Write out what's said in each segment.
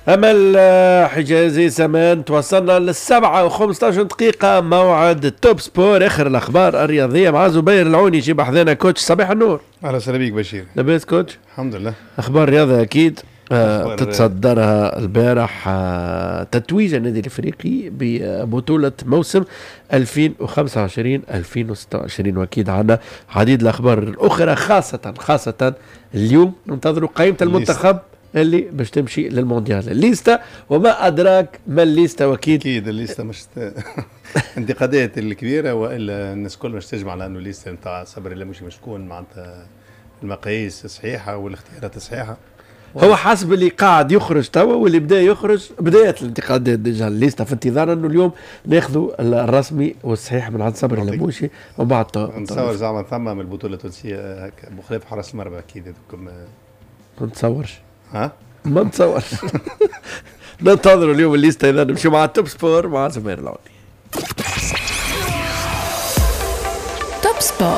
أمل حجازي سمان، توصلنا للسبعة و15 دقيقة موعد توب سبور. آخر الأخبار الرياضية مع زبير العوني. يجيب حذانا كوتش صباح النور. أهلا وسهلا بك بشير. لاباس كوتش؟ الحمد لله. أخبار رياضة أكيد. تتصدرها البارح تتويج النادي الافريقي ببطولة موسم 2025-2026، واكيد عنا عديد الاخبار الاخرى، خاصة اليوم ننتظر قائمة المنتخب اللي باش تمشي للمونديال. الليستا وما ادراك ما الليستا، واكيد اكيد الليستا مش انتقادات الكبيرة، والا الناس كل مش تجمع على انه الليستا نتاع صبر اللي مش تكون معناتها المقاييس صحيحة والاختيارات صحيحة. هو حسب اللي قاعد يخرج توا واللي بدا يخرج بداية الانتقادات ديجا الليستا، في انتظار انه اليوم ناخذوا الرسمي والصحيح من عند صبري اللبوشي وبعد نتصور زعما ثم من البطولة التونسية هكا بخلاف حرس المرمى اكيد هذوك ما نتصورش. ما نتصورش. ننتظروا اليوم الليستا. اذا نمشي مع التوب سبور مع زبير العوني. توب سبور.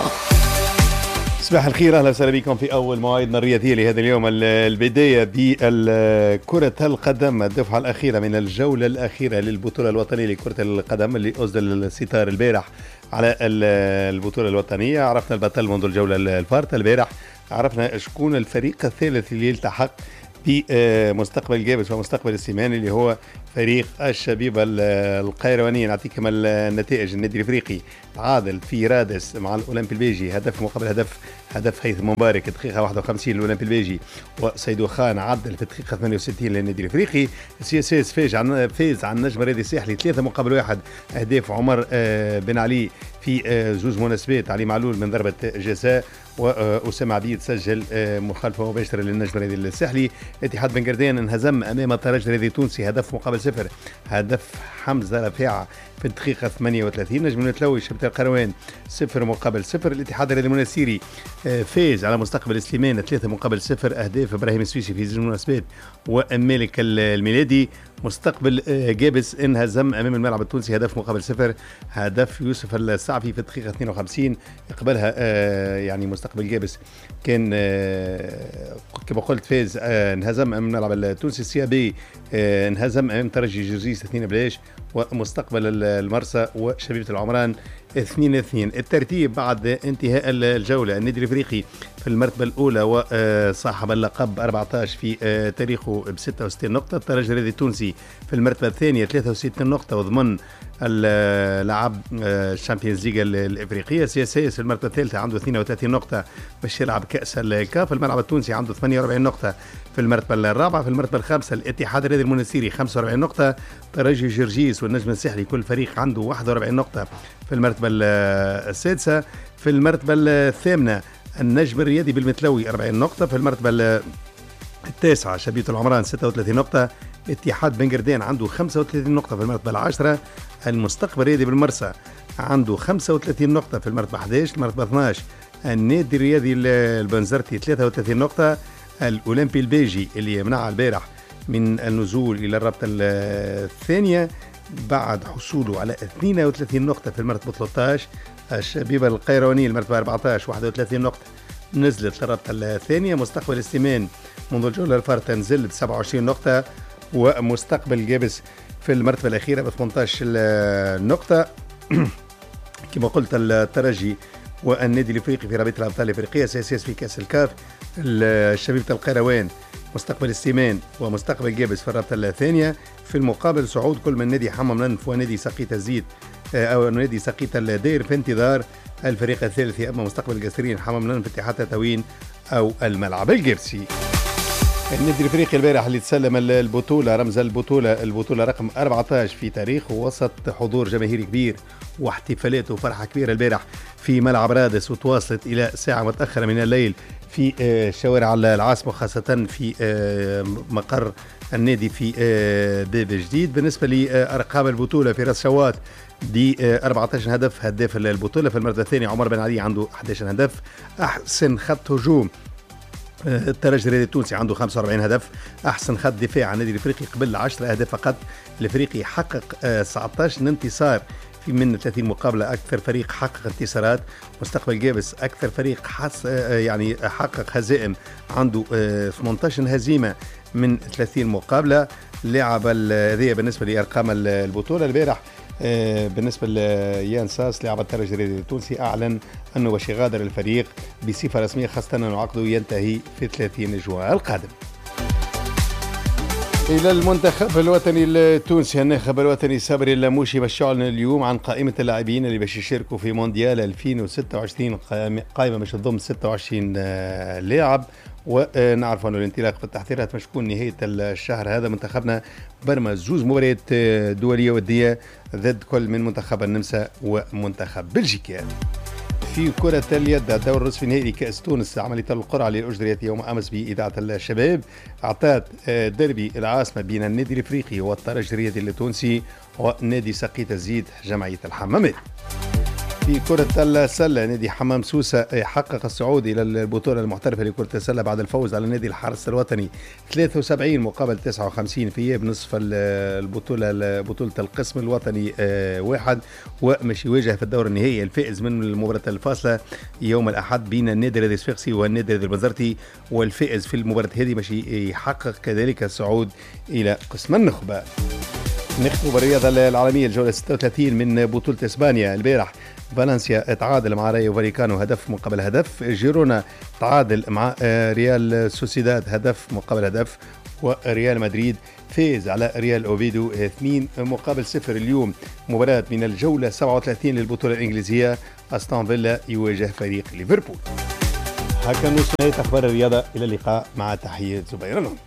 صباح الخير، اهلا وسهلا بكم في اول مواعيدنا الرياضيه لهذا اليوم. البدايه بكره القدم، الدفعه الاخيره من الجوله الاخيره للبطوله الوطنيه لكره القدم اللي اسدل الستار البارح على البطوله الوطنيه. عرفنا البطل منذ الجوله الفارطه البارح، عرفنا شكون الفريق الثالث اللي يلتحق بمستقبل جابس ومستقبل السيماني اللي هو فريق الشبيبة القيروانية. نعطيكم النتائج. النادي الافريقي تعادل في رادس مع الاولمبي البيجي هدف مقابل هدف هيثم مبارك دقيقة 51 للاولمبي البيجي، وسيدو خان عدل في الدقيقة 68 للنادي الافريقي. سي اس اس فاز عن النجم الرياضي الساحلي 3-1. اهداف عمر بن علي في زوج مناسبات، علي معلول من ضربة جزاء، وأسامة عبيد سجل مخالفة مباشرة للنجم الرياضي الساحلي. اتحاد بن قردان انهزم أمام الترجي الرياضي التونسي هدف مقابل 0. هدف حمزة رفيعة في الدقيقة 38. نجم المتلوي شبتة القروان 0-0. الاتحاد الرياضي المناسيري فاز على مستقبل سليمان 3-0. أهداف إبراهيم السويسي في زوج مناسبات ومالك الميلادي. مستقبل جابس انهزم أمام الملعب التونسي هدف مقابل 0. هدف يوسف السعفي في الدقيقة 52. يقبلها يعني مستقبل جابس كان كما قلت فاز انهزم أمام الملعب التونسي. السيابي انهزم أمام ترجي جرجيس 2-0. ومستقبل المرسى وشبيبة العمران 2-2. الترتيب بعد انتهاء الجولة: النادي الافريقي في المرتبة الأولى وصاحب اللقب 14 في تاريخه ب 66 نقطة. الترجي الرياضي التونسي في المرتبة الثانية 63 نقطة وضمن لعب الشامبيونز ليج الافريقيه. سي اس اس في المرتبه الثالثه عنده 32 نقطه باش يلعب كاس الكاف. الملعب التونسي عنده 48 نقطه في المرتبه الرابعه. في المرتبه الخامسه الاتحاد الرياضي المناسيري 45 نقطه. ترجي جرجيس والنجم الساحلي كل فريق عنده 41 نقطه في المرتبه السادسه. في المرتبه الثامنه النجم الرياضي بالمتلوي 40 نقطه. في المرتبه التاسعه شبيبة العمران 36 نقطه. اتحاد بن قردان عنده 35 نقطه في المرتبه العاشره. المستقبل الرياضي بالمرسى عنده 35 نقطة في المرتبة 11. المرتبة 12 النادي الرياضي البنزرتي 33 نقطة. الأولمبي البيجي اللي يمنع البارح من النزول إلى الرابطة الثانية بعد حصوله على 32 نقطة في المرتبة 13. الشبيبة القيروانية المرتبة 14 31 نقطة نزلت للرابطة الثانية. مستقبل السيمان منذ الجولة الفارطة نزل ب 27 نقطة. ومستقبل جابس في المرتبة الأخيرة ب 18 نقطة. كما قلت الترجي والنادي الافريقي في رابطة الابطال الافريقية. سياسيس في كاس الكاف. الشبيبة القيروان مستقبل السيمان ومستقبل جابس في الرابطة الثانية. في المقابل صعود كل من نادي حمام لنف ونادي سقيت الزيت او نادي سقيت الدير في انتظار الفريق الثالث، اما مستقبل القصرين حمام لنف اتحاد تطاوين او الملعب الجبسي. النادي الافريقي البارح اللي تسلم البطوله رمز البطوله رقم 14 في تاريخه وسط حضور جماهيري كبير واحتفالات وفرحه كبيره البارح في ملعب رادس، وتواصلت الى ساعه متاخره من الليل في شوارع العاصمه، خاصه في مقر النادي في باب جديد. بالنسبه لارقام البطوله في راس شواط دي 14 هدف هداف البطوله. في المرتبه الثانيه عمر بن علي عنده 11 هدف. احسن خط هجوم الترجي الرياضي التونسي عنده 45 هدف. احسن خط دفاع النادي الافريقي قبل 10 اهداف فقط. الافريقي حقق 19 انتصار في من 30 مقابله، اكثر فريق حقق انتصارات. مستقبل جابس اكثر فريق يعني حقق هزائم، عنده 18 هزيمه من 30 مقابلة. لعب هذه بالنسبة لأرقام البطولة. البارح بالنسبة ليان ساس لاعب الترجي الرياضي التونسي أعلن أنه باش يغادر الفريق بصفة رسمية، خاصة أنه عقده ينتهي في 30 جوان القادم. إلى المنتخب الوطني التونسي، الناخب الوطني صابري اللاموشي باش يعلن اليوم عن قائمة اللاعبين اللي باش يشاركوا في مونديال 2026. قائمة باش تضم 26 لاعب، ونعرف أنه الانطلاق في التحضيرات باش تكون نهاية الشهر هذا. منتخبنا برمى 2 مباريات دولية ودية ضد كل من منتخب النمسا ومنتخب بلجيكا. في كرة اليد، دور نصف نهائي كأس تونس، عملية القرعة اللي أجريت يوم أمس بإذاعة الشباب أعطت دربي العاصمة بين النادي الإفريقي والترجي الرياضي التونسي ونادي سقيت الزيت جمعية الحمامات. في كرة السلة، نادي حمام سوسة حقق الصعود إلى البطولة المحترفة لكرة السلة بعد الفوز على نادي الحرس الوطني 73 مقابل 59 في إياب نصف البطولة، بطولة القسم الوطني 1، ومش يواجه في الدور النهائي الفائز من المباراة الفاصلة يوم الأحد بين النادي الرياضي الصفاقسي والنادي الرياضي البنزرتي، والفائز في المباراة هذه مش يحقق كذلك الصعود إلى قسم النخبة. نختم بالرياضة العالمية الجولة 36 من بطولة إسبانيا. البارح فالنسيا تعادل مع رايو فاليكانو هدف مقابل هدف، جيرونا تعادل مع ريال سوسيداد هدف مقابل هدف، وريال مدريد فاز على ريال أوفيدو 2 مقابل 0. اليوم مباراة من الجولة 37 للبطولة الإنجليزية، أستون فيلا يواجه فريق ليفربول. هكذا نص نهاية أخبار الرياضة، إلى اللقاء، مع تحية زبير العمر.